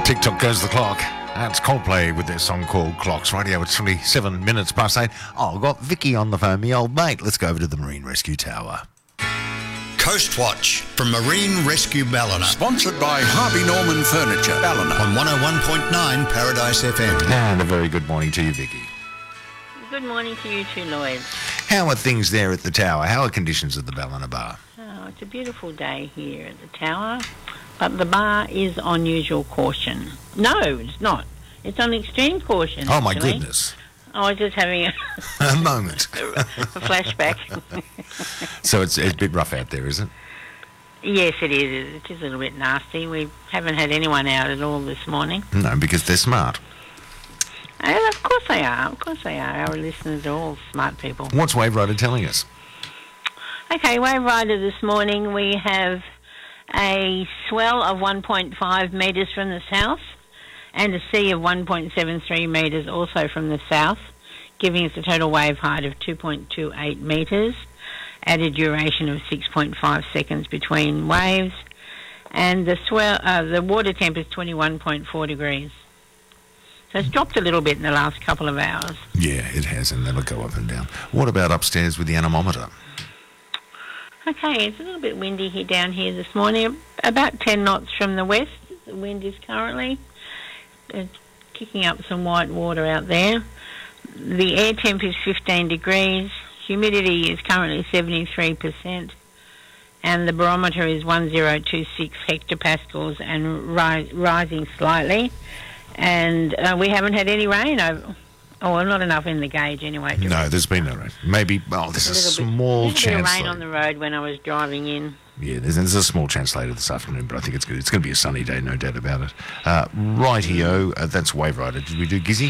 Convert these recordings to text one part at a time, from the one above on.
Tick-tock goes the clock. That's Coldplay with their song called Clocks. Radio, it's 27 minutes past 8. Oh, I've got Vicky on the phone, me old mate. Let's go over to the Marine Rescue Tower. Coast Watch from Marine Rescue Ballina. Sponsored by Harvey Norman Furniture, Ballina. On 101.9 Paradise FM. And a very good morning to you, Vicky. Good morning to you too, Lloyd. How are things there at the tower? How are conditions at the Ballina Bar? Oh, it's a beautiful day here at the tower, but the bar is on usual caution. No, it's not. It's on extreme caution. Oh, my actually. goodness. I was just having A moment. a flashback. So it's a bit rough out there, is it? Yes, it is. It is a little bit nasty. We haven't had anyone out at all this morning. No, because they're smart. And of course they are. Of course they are. Our listeners are all smart people. What's Wave Rider telling us? Okay, Wave Rider this morning we have a swell of 1.5 metres from the south and a sea of 1.73 metres also from the south, giving us a total wave height of 2.28 metres at a duration of 6.5 seconds between waves, and the water temp is 21.4 degrees. So it's dropped a little bit in the last couple of hours. Yeah, it has, and that'll go up and down. What about upstairs with the anemometer? Okay, it's a little bit windy here down here this morning, about 10 knots from the west. The wind is currently kicking up some white water out there. The air temp is 15 degrees. Humidity is currently 73%. And the barometer is 1026 hectopascals and rising slightly. And we haven't had any rain over... Oh, well, not enough in the gauge anyway. No, there's been no rain. Maybe, there's a small chance. There's a bit of rain on the road when I was driving in. Yeah, there's a small chance later this afternoon, but I think it's good. It's going to be a sunny day, no doubt about it. Rightio, that's Wave Rider. Did we do Gizzy?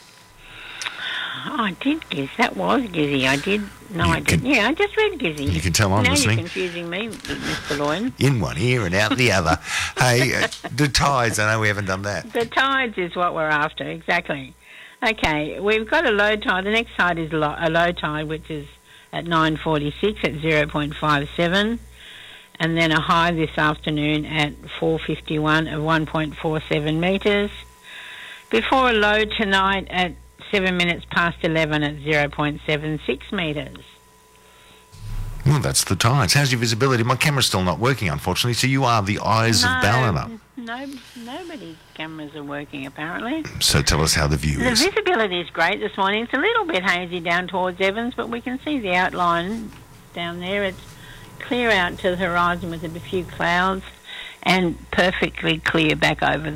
Oh, I did Gizzy. That was Gizzy. I did. No, I didn't. Yeah, I just read Gizzy. You can tell I'm listening. Now you're confusing me, Mr. Lloyd. In one ear and out the other. Hey, the tides, I know we haven't done that. The tides is what we're after, exactly. Okay, we've got a low tide. The next tide is a low tide, which is at 9:46 at 0.57, and then a high this afternoon at 4:51 of 1.47 metres. Before a low tonight at 7 minutes past 11 at 0.76 metres. Well, that's the tides. How's your visibility? My camera's still not working, unfortunately, so you are the eyes of Ballina. No, nobody's cameras are working, apparently. So tell us how the view is. The visibility is great this morning. It's a little bit hazy down towards Evans, but we can see the outline down there. It's clear out to the horizon with a few clouds and perfectly clear back over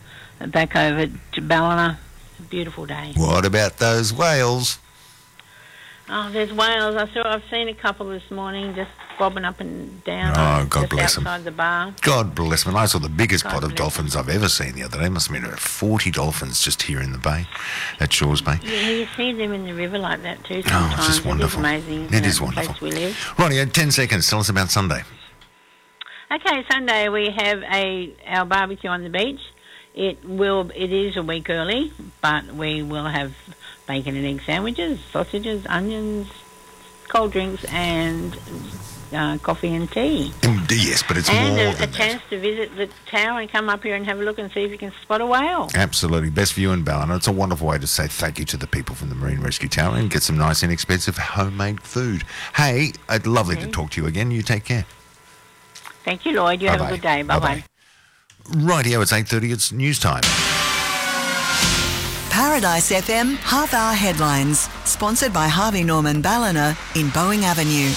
to Ballina. It's a beautiful day. What about those whales? Oh, there's whales. I've seen a couple this morning just bobbing up and down. Oh, God bless them. Outside the bar. God bless them. I saw the biggest pot of dolphins I've ever seen the other day. Must have been about 40 dolphins just here in the bay, at Shores Bay. Yeah, you see them in the river like that too sometimes. Oh, it's just wonderful. It is amazing. It is wonderful. Place we live. Right, 10 seconds. Tell us about Sunday. Okay, Sunday we have our barbecue on the beach. It is a week early, but we will have bacon and egg sandwiches, sausages, onions, cold drinks, and coffee and tea. Yes, but it's and more a than that. chance to visit the tower and come up here and have a look and see if you can spot a whale. Absolutely. Best view in Ballina. It's a wonderful way to say thank you to the people from the Marine Rescue Tower and get some nice, inexpensive homemade food. Hey, lovely to talk to you again. You take care. Thank you, Lloyd. You Bye-bye. have a good day. Bye-bye. Rightio, it's 8:30. It's news time. Paradise FM half-hour headlines, sponsored by Harvey Norman Ballina in Boeing Avenue.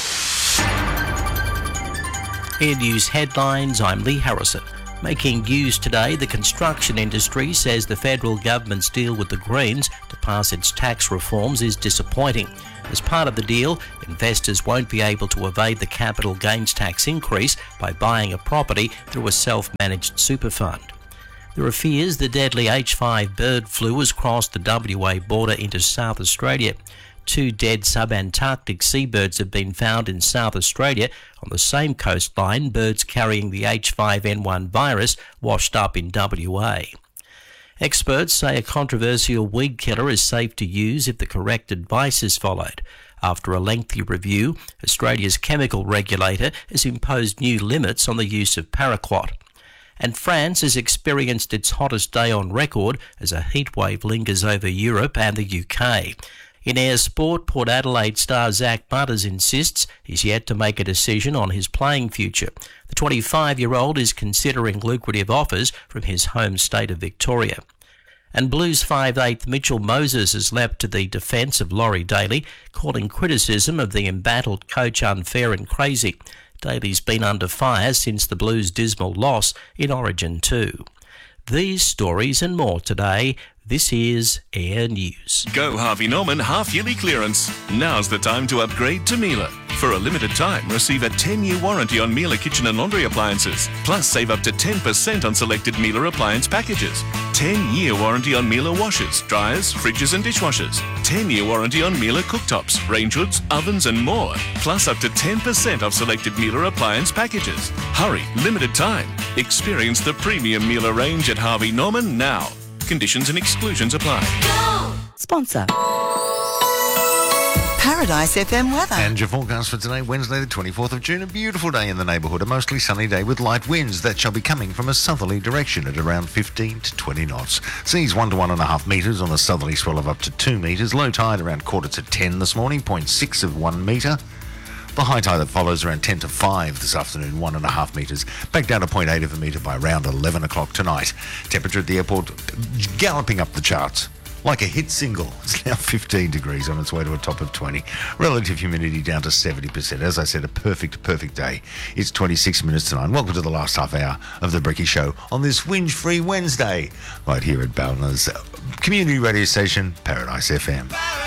Air News headlines, I'm Lee Harrison. Making news today, the construction industry says the federal government's deal with the Greens to pass its tax reforms is disappointing. As part of the deal, investors won't be able to evade the capital gains tax increase by buying a property through a self-managed super fund. There are fears the deadly H5 bird flu has crossed the WA border into South Australia. 2 dead subantarctic seabirds have been found in South Australia on the same coastline. Birds carrying the H5N1 virus washed up in WA. Experts say a controversial weed killer is safe to use if the correct advice is followed. After a lengthy review, Australia's chemical regulator has imposed new limits on the use of paraquat. And France has experienced its hottest day on record as a heatwave lingers over Europe and the UK. In air sport, Port Adelaide star Zach Butters insists he's yet to make a decision on his playing future. The 25-year-old is considering lucrative offers from his home state of Victoria. And Blues 5'8" Mitchell Moses has leapt to the defence of Laurie Daly, calling criticism of the embattled coach unfair and crazy. Daly's been under fire since the Blues' dismal loss in Origin 2. These stories and more today. This is Air News. Go Harvey Norman half-yearly clearance. Now's the time to upgrade to Miele. For a limited time, receive a 10-year warranty on Miele kitchen and laundry appliances. Plus, save up to 10% on selected Miele appliance packages. 10-year warranty on Miele washers, dryers, fridges and dishwashers. 10-year warranty on Miele cooktops, range hoods, ovens and more. Plus, up to 10% off selected Miele appliance packages. Hurry, limited time. Experience the premium Miele range at Harvey Norman now. Conditions and exclusions apply. Sponsor. Paradise FM weather. And your forecast for today, Wednesday the 24th of June. A beautiful day in the neighbourhood. A mostly sunny day with light winds that shall be coming from a southerly direction at around 15 to 20 knots. Seas 1 to 1.5 metres on the southerly swell of up to 2 metres. Low tide around quarter to 10 this morning, 0.6 of 1 metre. The high tide that follows around 10 to 5 this afternoon, 1.5 metres. Back down to 0.8 of a metre by around 11 o'clock tonight. Temperature at the airport galloping up the charts. Like a hit single. It's now 15 degrees on its way to a top of 20. Relative humidity down to 70%. As I said, a perfect day. It's 26 minutes to 9. Welcome to the last half hour of the Bricky Show on this whinge-free Wednesday. Right here at Ballina's community radio station, Paradise FM.